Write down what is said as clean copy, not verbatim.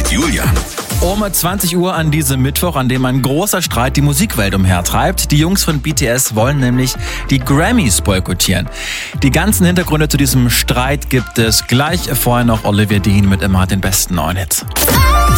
Julian. Um 20 Uhr an diesem Mittwoch, an dem ein großer Streit die Musikwelt umhertreibt. Die Jungs von BTS wollen nämlich die Grammys boykottieren. Die ganzen Hintergründe zu diesem Streit gibt es gleich. Vorher noch Olivia Dean mit Immer den besten neuen Hits.